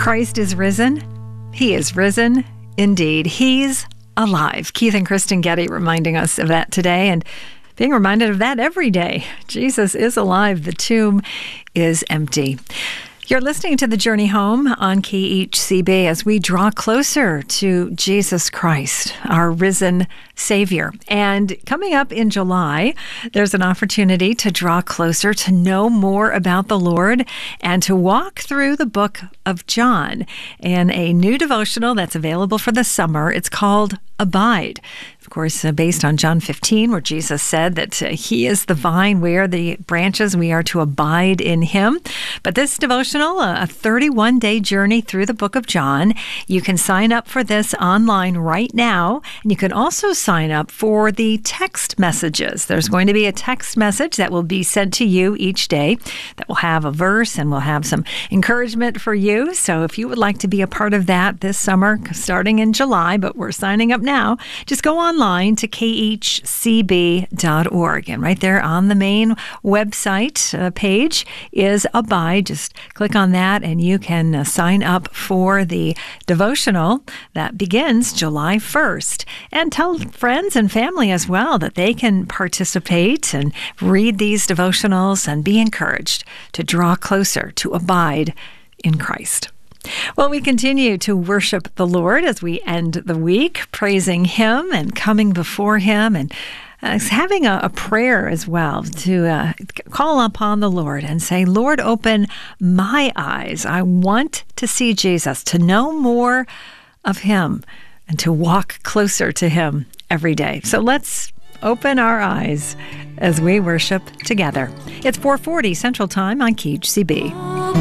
Christ is risen. He is risen indeed. He's alive. Keith and Kristen Getty reminding us of that today and being reminded of that every day. Jesus is alive. The tomb is empty. You're listening to The Journey Home on KHCB as we draw closer to Jesus Christ, our risen Savior. And coming up in July, there's an opportunity to draw closer, to know more about the Lord, and to walk through the book of John in a new devotional that's available for the summer. It's called Abide. Of course, based on John 15, where Jesus said that He is the vine, we are the branches, we are to abide in Him. But this devotional, a 31-day journey through the book of John, you can sign up for this online right now, and you can also sign up for the text messages. There's going to be a text message that will be sent to you each day that will have a verse and will have some encouragement for you. So if you would like to be a part of that this summer, starting in July, but we're signing up now, just go online to khcb.org. And right there on the main website page is Abide. Just click on that and you can sign up for the devotional that begins July 1st. And tell friends and family as well that they can participate and read these devotionals and be encouraged to draw closer, to abide in Christ. Well, we continue to worship the Lord as we end the week, praising Him and coming before Him and having a prayer as well to call upon the Lord and say, Lord, open my eyes. I want to see Jesus, to know more of Him and to walk closer to Him every day. So let's open our eyes as we worship together. It's 4:40 Central Time on KHCB.